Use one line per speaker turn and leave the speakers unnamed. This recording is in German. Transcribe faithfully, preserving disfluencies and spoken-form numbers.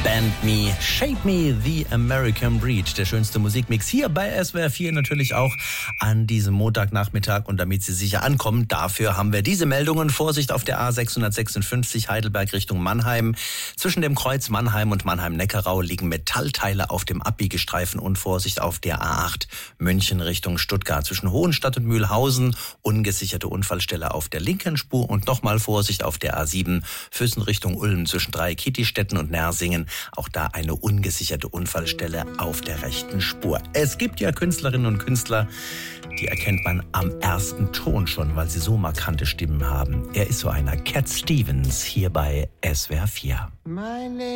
Band Me, Shape Me, The American Breed. Der schönste Musikmix hier bei S W R vier natürlich auch an diesem Montagnachmittag. Und damit Sie sicher ankommen, dafür haben wir diese Meldungen. Vorsicht auf der A sechshundertsechsundfünfzig Heidelberg Richtung Mannheim. Zwischen dem Kreuz Mannheim und Mannheim-Neckarau liegen Metallteile auf dem Abbiegestreifen. Und Vorsicht auf der A acht München Richtung Stuttgart. Zwischen Hohenstadt und Mühlhausen ungesicherte Unfallstelle auf der linken Spur. Und nochmal Vorsicht auf der A sieben Füssen Richtung Ulm zwischen Dreikitti-Städten und Nersingen. Auch da eine ungesicherte Unfallstelle auf der rechten Spur. Es gibt ja Künstlerinnen und Künstler, die erkennt man am ersten Ton schon, weil sie so markante Stimmen haben. Er ist so einer, Cat Stevens, hier bei S W R vier.